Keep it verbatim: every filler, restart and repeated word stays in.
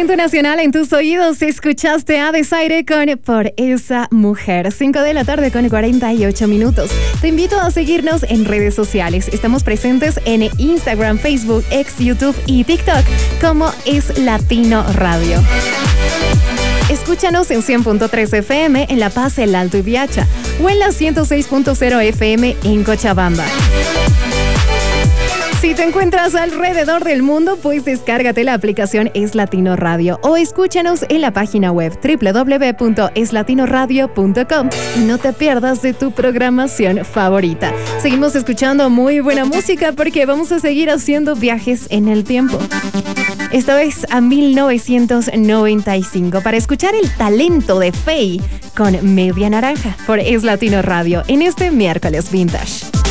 Talento nacional en tus oídos. Escuchaste a Desaire con Por Esa Mujer. cinco de la tarde con cuarenta y ocho minutos. Te invito a seguirnos en redes sociales. Estamos presentes en Instagram, Facebook, X, YouTube y TikTok como Es Latino Radio. Escúchanos en cien punto tres F M en La Paz, El Alto y Viacha o en la ciento seis punto cero F M en Cochabamba. Si te encuentras alrededor del mundo, pues descárgate la aplicación Es Latino Radio o escúchanos en la página web doble u doble u doble u punto es latino radio punto com y no te pierdas de tu programación favorita. Seguimos escuchando muy buena música porque vamos a seguir haciendo viajes en el tiempo. Esta vez a mil novecientos noventa y cinco para escuchar el talento de Faye con Media Naranja por Es Latino Radio en este miércoles vintage.